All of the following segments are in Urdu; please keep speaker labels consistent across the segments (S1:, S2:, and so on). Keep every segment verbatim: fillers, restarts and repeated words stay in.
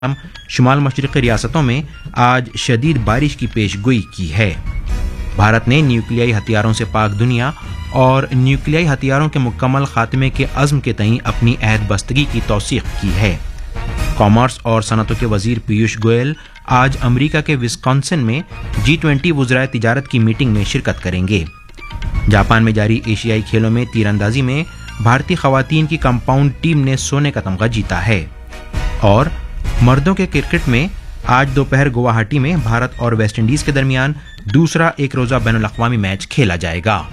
S1: شمال مشرقی ریاستوں میں آج شدید بارش کی پیش گوئی کی ہے۔ بھارت نے نیوکلیائی ہتھیاروں سے پاک دنیا اور نیوکلیائی ہتھیاروں کے مکمل خاتمے کے عزم کے تئیں اپنی عہد بستگی کی توثیق کی ہے۔ کامرس اور صنعتوں کے وزیر پیوش گوئل آج امریکہ کے وسکانسن میں جی ٹوینٹی وزرائے تجارت کی میٹنگ میں شرکت کریں گے۔ جاپان میں جاری ایشیائی کھیلوں میں تیر اندازی میں بھارتی خواتین کی کمپاؤنڈ ٹیم نے سونے کا تمغہ جیتا ہے۔ اور مردوں کے کرکٹ میں آج دوپہر گواہاٹی میں بھارت اور ویسٹ انڈیز کے درمیان دوسرا ایک روزہ بین الاقوامی میچ کھیلا جائے گا۔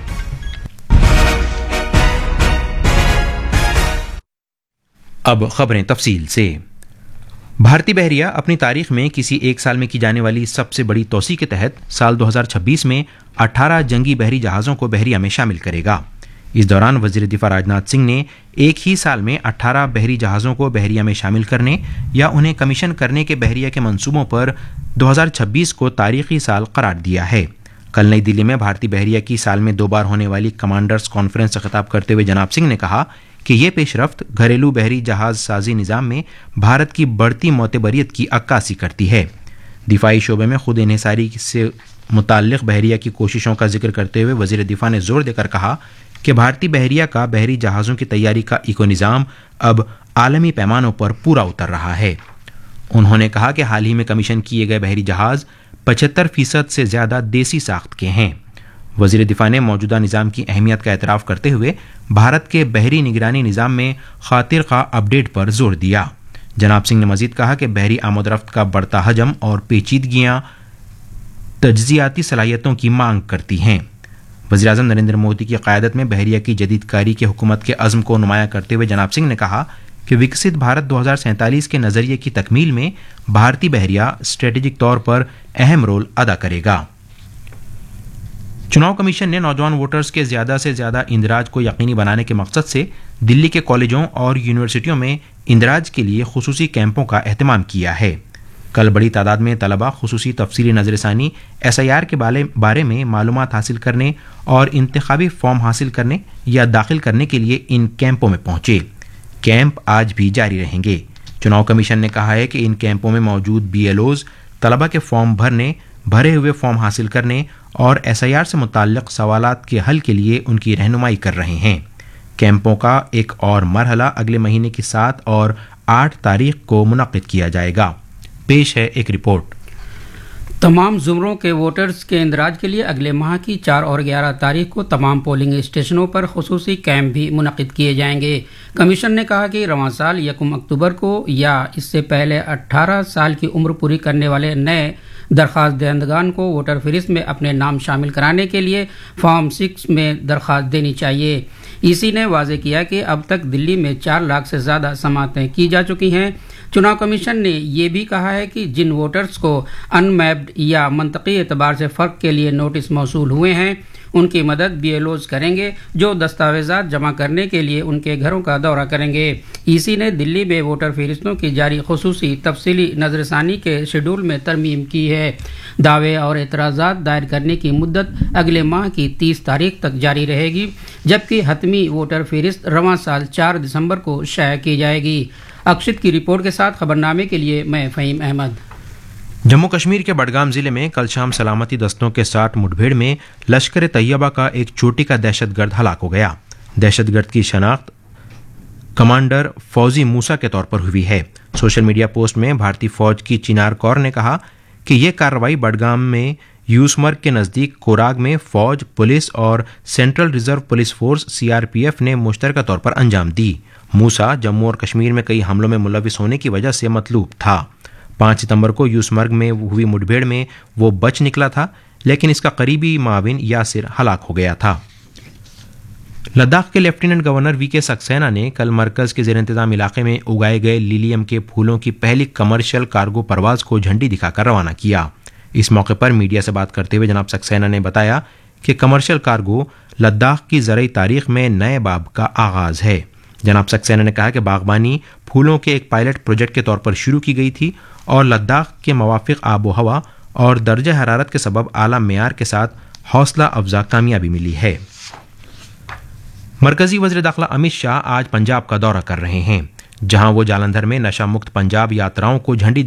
S1: اب خبریں تفصیل سے۔ بھارتی بحریہ اپنی تاریخ میں کسی ایک سال میں کی جانے والی سب سے بڑی توسیع کے تحت سال دو ہزار چھبیس میں اٹھارہ جنگی بحری جہازوں کو بحریہ میں شامل کرے گا۔ اس دوران وزیر دفاع راجناتھ سنگھ نے ایک ہی سال میں اٹھارہ بحری جہازوں کو بحریہ میں شامل کرنے یا انہیں کمیشن کرنے کے بحریہ کے منصوبوں پر دو ہزار چھبیس کو تاریخی سال قرار دیا ہے۔ کل نئی دلی میں بھارتی بحریہ کی سال میں دو بار ہونے والی کمانڈرز کانفرنس سے خطاب کرتے ہوئے جناب سنگھ نے کہا کہ یہ پیش رفت گھریلو بحری جہاز سازی نظام میں بھارت کی بڑھتی معتبریت کی عکاسی کرتی ہے۔ دفاعی شعبے میں خود انحصاری سے متعلق بحریہ کی کوششوں کا ذکر کرتے ہوئے وزیر دفاع نے زور دے کر کہا کہ بھارتی بحریہ کا بحری جہازوں کی تیاری کا ایکو نظام اب عالمی پیمانوں پر پورا اتر رہا ہے۔ انہوں نے کہا کہ حال ہی میں کمیشن کیے گئے بحری جہاز پچہتر فیصد سے زیادہ دیسی ساخت کے ہیں۔ وزیر دفاع نے موجودہ نظام کی اہمیت کا اعتراف کرتے ہوئے بھارت کے بحری نگرانی نظام میں خاطر خواہ اپ ڈیٹ پر زور دیا۔ جناب سنگھ نے مزید کہا کہ بحری آمد و رفت کا بڑھتا حجم اور پیچیدگیاں تجزیاتی صلاحیتوں کی مانگ کرتی ہیں۔ وزیراعظم نریندر مودی کی قیادت میں بحریہ کی جدید کاری کی حکومت کے عزم کو نمایاں کرتے ہوئے جناب سنگھ نے کہا کہ وکست بھارت دو ہزار سینتالیس کے نظریے کی تکمیل میں بھارتی بحریہ اسٹریٹجک طور پر اہم رول ادا کرے گا۔ چناؤ کمیشن نے نوجوان ووٹرز کے زیادہ سے زیادہ اندراج کو یقینی بنانے کے مقصد سے دلی کے کالجوں اور یونیورسٹیوں میں اندراج کے لیے خصوصی کیمپوں کا اہتمام کیا ہے۔ کل بڑی تعداد میں طلبہ خصوصی تفصیلی نظر ثانی ایس آئی آر کے بارے میں معلومات حاصل کرنے اور انتخابی فارم حاصل کرنے یا داخل کرنے کے لیے ان کیمپوں میں پہنچے۔ کیمپ آج بھی جاری رہیں گے۔ چناؤ کمیشن نے کہا ہے کہ ان کیمپوں میں موجود بی ایل اوز طلبہ کے فارم بھرنے، بھرے ہوئے فارم حاصل کرنے اور ایس آئی آر سے متعلق سوالات کے حل کے لیے ان کی رہنمائی کر رہے ہیں۔ کیمپوں کا ایک اور مرحلہ اگلے مہینے کی سات اور آٹھ تاریخ کو منعقد کیا جائے گا۔ پیش ہے ایک رپورٹ۔
S2: تمام زمروں کے ووٹرز کے اندراج کے لیے اگلے ماہ کی چار اور گیارہ تاریخ کو تمام پولنگ اسٹیشنوں پر خصوصی کیمپ بھی منعقد کیے جائیں گے۔ کمیشن نے کہا کہ رواں سال یکم اکتوبر کو یا اس سے پہلے اٹھارہ سال کی عمر پوری کرنے والے نئے درخواست دہندگان کو ووٹر فہرست میں اپنے نام شامل کرانے کے لیے فارم سکس میں درخواست دینی چاہیے۔ ای سی نے واضح کیا کہ اب تک دلی میں چار لاکھ سے زیادہ سماعتیں کی جا چکی ہیں۔ چناؤ کمیشن نے یہ بھی کہا ہے کہ جن ووٹرز کو ان میپڈ یا منطقی اعتبار سے فرق کے لیے نوٹس موصول ہوئے ہیں ان کی مدد بی ایل اوز کریں گے جو دستاویزات جمع کرنے کے لیے ان کے گھروں کا دورہ کریں گے۔ ای سی نے دلی میں ووٹر فہرستوں کی جاری خصوصی تفصیلی نظر ثانی کے شیڈول میں ترمیم کی ہے۔ دعوے اور اعتراضات دائر کرنے کی مدت اگلے ماہ کی تیس تاریخ تک جاری رہے گی، جبکہ حتمی ووٹر فہرست رواں سال چار دسمبر کو شائع کی جائے گی۔ اکشت کی رپورٹ کے ساتھ خبرنامے کے لیے میں فہیم احمد۔
S1: جموں کشمیر کے بڈگام ضلع میں کل شام سلامتی دستوں کے ساتھ مٹبھیڑ میں لشکر طیبہ کا ایک چوٹی کا دہشت گرد ہلاک ہو گیا۔ دہشت گرد کی شناخت کمانڈر فوزی موسیٰ کے طور پر ہوئی ہے۔ سوشل میڈیا پوسٹ میں بھارتی فوج کی چنار کور نے کہا کہ یہ کارروائی بڈگام میں یوسمرگ کے نزدیک کوراگ میں فوج، پولیس اور central reserve police force C R P F نے مشترکہ طور پر انجام دی۔ موسیٰ جموں اور کشمیر میں کئی حملوں میں ملوث ہونے کی وجہ سے مطلوب تھا۔ پانچ ستمبر کو یوسمرگ میں ہوئی مٹبھیڑ میں وہ بچ نکلا تھا، لیکن اس کا قریبی معاون یاسر ہلاک ہو گیا تھا۔ لداخ کے لیفٹیننٹ گورنر وی کے سکسینہ نے کل مرکز کے زیر انتظام علاقے میں اگائے گئے لیلیم کے پھولوں کی پہلی کمرشل کارگو پرواز کو جھنڈی دکھا کر روانہ کیا۔ اس موقع پر میڈیا سے بات کرتے ہوئے جناب سکسینہ نے بتایا کہ کمرشل کارگو لداخ کی زرعی تاریخ میں نئے باب کا آغاز ہے۔ جناب سکسینہ نے کہا کہ باغبانی پھولوں کے ایک پائلٹ پروجیکٹ کے طور پر شروع کی گئی تھی اور لداخ کے موافق آب و ہوا اور درجہ حرارت کے سبب اعلیٰ معیار کے ساتھ حوصلہ افزا کامیابی ملی ہے۔ مرکزی وزیر داخلہ امت شاہ آج پنجاب کا دورہ کر رہے ہیں۔ जहां वो जालंधर में नशा मुक्त पंजाब यात्राओं को झंडी